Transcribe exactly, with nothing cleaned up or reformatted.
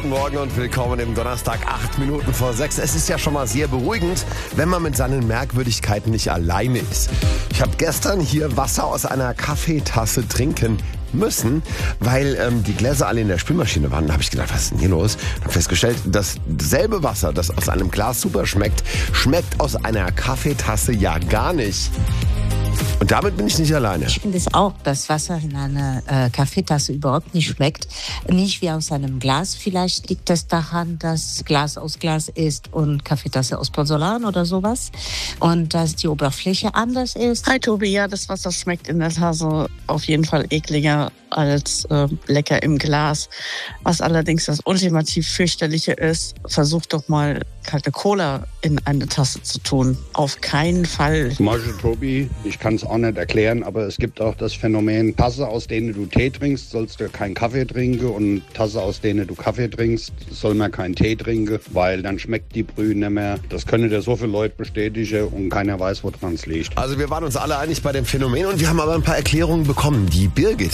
guten Morgen und willkommen im Donnerstag, acht Minuten vor sechs. Es ist ja schon mal sehr beruhigend, wenn man mit seinen Merkwürdigkeiten nicht alleine ist. Ich habe gestern hier Wasser aus einer Kaffeetasse trinken müssen, weil ähm, die Gläser alle in der Spülmaschine waren. Da habe ich gedacht, was ist denn hier los? Ich habe festgestellt, dass dasselbe Wasser, das aus einem Glas super schmeckt, schmeckt aus einer Kaffeetasse ja gar nicht. Und damit bin ich nicht alleine. Ich finde es auch, dass Wasser in einer äh, Kaffeetasse überhaupt nicht schmeckt. Nicht wie aus einem Glas. Vielleicht liegt es daran, dass Glas aus Glas ist und Kaffeetasse aus Porzellan oder sowas. Und dass die Oberfläche anders ist. Hi Tobi, ja, das Wasser schmeckt in der Tasse auf jeden Fall ekliger als äh, lecker im Glas. Was allerdings das ultimativ fürchterliche ist, versuch doch mal kalte Cola in eine Tasse zu tun. Auf keinen Fall. Marshall Tobi, ich kann es auch nicht erklären, aber es gibt auch das Phänomen, Tasse, aus denen du Tee trinkst, sollst du keinen Kaffee trinken, und Tasse, aus denen du Kaffee trinkst, soll man keinen Tee trinken, weil dann schmeckt die Brühe nicht mehr. Das können dir so viele Leute bestätigen und keiner weiß, woran es liegt. Also wir waren uns alle einig bei dem Phänomen und wir haben aber ein paar Erklärungen bekommen. Die Birgit